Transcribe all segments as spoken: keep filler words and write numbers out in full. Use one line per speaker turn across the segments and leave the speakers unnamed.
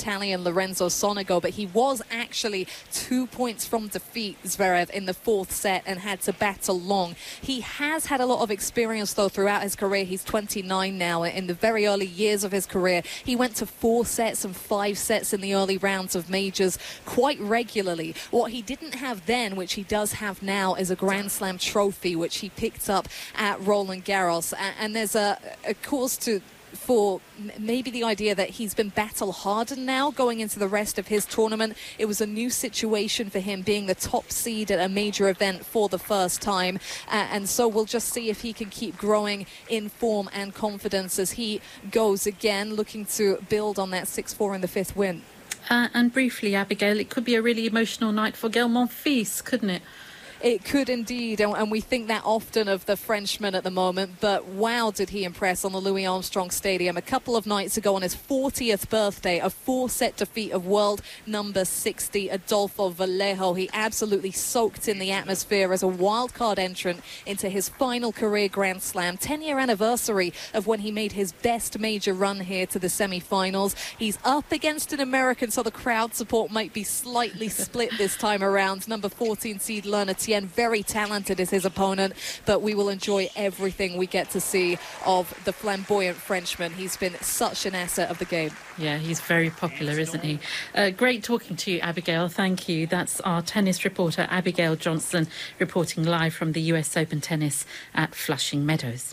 Italian Lorenzo Sonego, but he was actually two points from defeat, Zverev, in the fourth set and had to battle long. He has had a lot of experience, though, throughout his career. He's twenty-nine now. In the very early years of his career, he went to four sets and five sets in the early rounds of majors quite regularly. What he didn't have then, which he does have now, is a Grand Slam trophy, which he picked up at Roland Garros. And there's a, a course to for maybe the idea that he's been battle hardened now going into the rest of his tournament. It was a new situation for him, being the top seed at a major event for the first time, uh, and so we'll just see if he can keep growing in form and confidence as he goes again, looking to build on that six four in the fifth win.
Uh, and briefly, Abigail, it could be a really emotional night for Gael Monfils, couldn't it?
It could indeed, and, and we think that often of the Frenchman at the moment, but wow, did he impress on the Louis Armstrong Stadium a couple of nights ago on his fortieth birthday, a four-set defeat of world number sixty, Adolfo Vallejo. He absolutely soaked in the atmosphere as a wildcard entrant into his final career Grand Slam, ten-year anniversary of when he made his best major run here to the semi-finals. He's up against an American, so the crowd support might be slightly split this time around. Number fourteen seed Lerner very talented is his opponent, but we will enjoy everything we get to see of the flamboyant Frenchman. He's been such an asset of the game.
Yeah, he's very popular, isn't he? Uh, great talking to you, Abigail. Thank you. That's our tennis reporter, Abigail Johnson, reporting live from the U S Open Tennis at Flushing Meadows.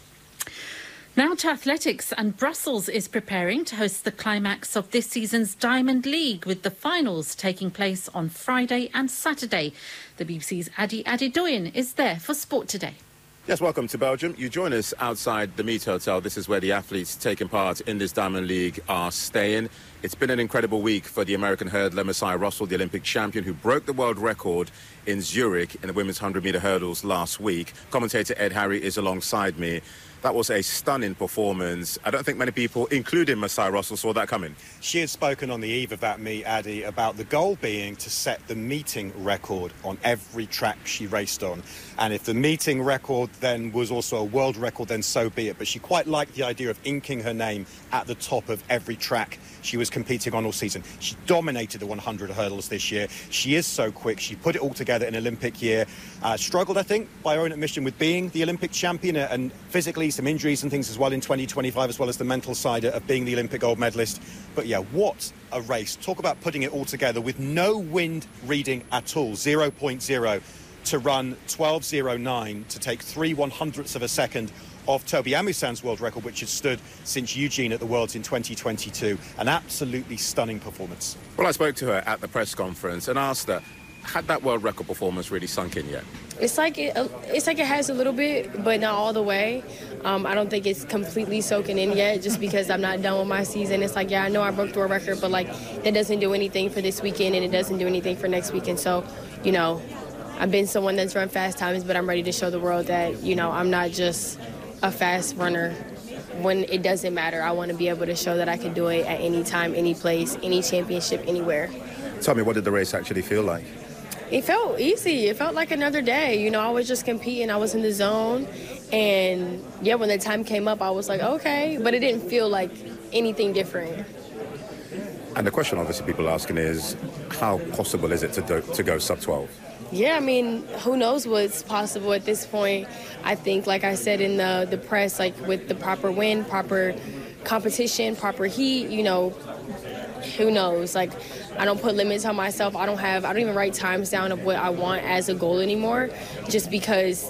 Now to athletics, and Brussels is preparing to host the climax of this season's Diamond League, with the finals taking place on Friday and Saturday. The B B C's Adi Adidoyin is there for Sport Today.
Yes, welcome to Belgium. You join us outside the Meet Hotel. This is where the athletes taking part in this Diamond League are staying. It's been an incredible week for the American hurdler Messiah Russell, the Olympic champion who broke the world record in Zurich in the women's one hundred metre hurdles last week. Commentator Ed Harry is alongside me. That was a stunning performance. I don't think many people, including Messiah Russell, saw that coming.
She had spoken on the eve of that meet, Addy, about the goal being to set the meeting record on every track she raced on. And if the meeting record then was also a world record, then so be it. But she quite liked the idea of inking her name at the top of every track she was competing on all season. She dominated the one hundred hurdles this year. She is so quick. She put it all together in Olympic year. Uh, struggled, I think, by her own admission with being the Olympic champion, and physically some injuries and things as well in twenty twenty-five, as well as the mental side of being the Olympic gold medalist. But yeah, what a race. Talk about putting it all together with no wind reading at all, zero point zero, to run twelve oh nine, to take three one hundredths of a second off Toby Amusan's world record, which has stood since Eugene at the Worlds in twenty twenty-two. An absolutely stunning performance.
Well, I spoke to her at the press conference and asked her, had that world record performance really sunk in yet?
It's like it, it's like it has a little bit, but not all the way. Um, I don't think it's completely soaking in yet, just because I'm not done with my season. It's like, yeah, I know I broke the world record, but like that doesn't do anything for this weekend, and it doesn't do anything for next weekend. So, you know, I've been someone that's run fast times, but I'm ready to show the world that, you know, I'm not just a fast runner. When it doesn't matter, I want to be able to show that I can do it at any time, any place, any championship, anywhere.
Tell me, what did the race actually feel like?
It felt easy. It felt like another day. You know, I was just competing. I was in the zone. And, yeah, when the time came up, I was like, okay. But it didn't feel like anything different.
And the question, obviously, people are asking is, how possible is it to, do, to go sub twelve?
Yeah, I mean, who knows what's possible at this point. I think, like I said in the, the press, like with the proper wind, proper competition, proper heat, you know, who knows? Like, I don't put limits on myself. I don't have, I don't even write times down of what I want as a goal anymore, just because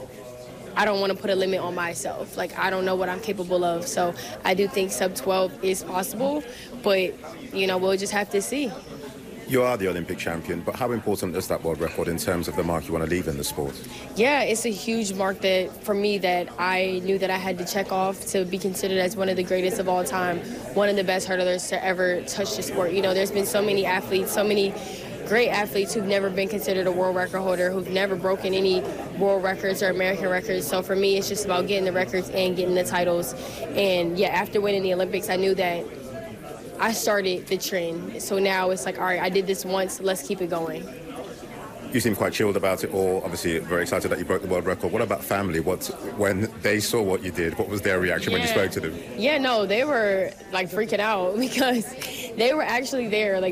I don't want to put a limit on myself. Like, I don't know what I'm capable of. So I do think sub twelve is possible, but, you know, we'll just have to see.
You are the Olympic champion, but how important is that world record in terms of the mark you want to leave in the sport?
Yeah, it's a huge mark that for me that I knew that I had to check off to be considered as one of the greatest of all time, one of the best hurdlers to ever touch the sport. You know, there's been so many athletes, so many great athletes who've never been considered a world record holder, who've never broken any world records or American records. So for me, it's just about getting the records and getting the titles. And yeah, after winning the Olympics, I knew that I started the trend. So now it's like, all right, I did this once, let's keep it going.
You seem quite chilled about it all, obviously very excited that you broke the world record. What about family? What, when they saw what you did, what was their reaction
yeah.
when you spoke to them?
Yeah, no, they were like freaking out because they were actually there. Like,